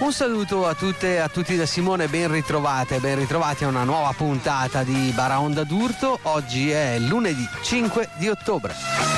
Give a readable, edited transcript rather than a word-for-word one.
Un saluto a tutte e a tutti da Simone, ben ritrovate, ben ritrovati a una nuova puntata di Baraonda d'Urto. Oggi è lunedì 5 di ottobre.